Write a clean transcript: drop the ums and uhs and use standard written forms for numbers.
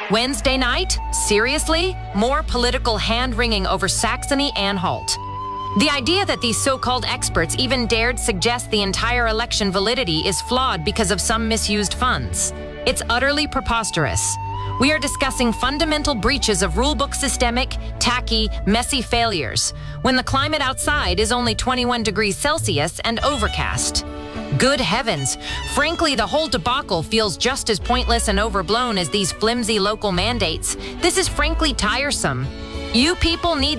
Wednesday night? Seriously? More political hand-wringing over Saxony-Anhalt. The idea that these so-called experts even dared suggest the entire election validity is flawed because of some misused funds. It's utterly preposterous. We are discussing fundamental breaches of rulebook systemic, tacky, messy failures, when the climate outside is only 21 degrees Celsius and overcast. Good heavens, frankly, the whole debacle feels just as pointless and overblown as these flimsy local mandates. This is frankly tiresome. You people need